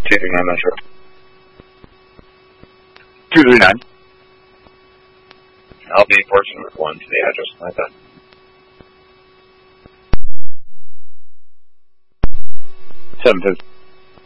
239 Metro. 239. I'll be portion 1 to the address like that. 750.